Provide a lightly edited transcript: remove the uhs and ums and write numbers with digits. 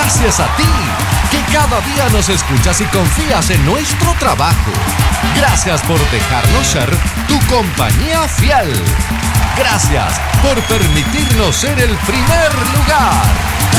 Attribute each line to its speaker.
Speaker 1: Gracias a ti, que cada día nos escuchas y confías en nuestro trabajo. Gracias por dejarnos ser tu compañía fiel. Gracias por permitirnos ser el primer lugar.